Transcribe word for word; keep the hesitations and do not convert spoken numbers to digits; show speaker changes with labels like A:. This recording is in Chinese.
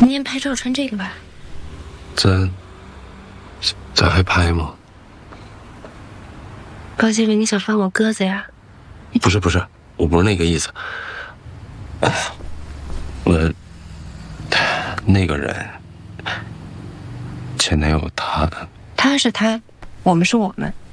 A: 明天拍照穿这个吧。
B: 咱咱还拍吗？
A: 抱歉，你想放我鸽子呀？
B: 不是不是，我不是那个意思。我那个人，前男友他，
A: 他是他，我们是我们。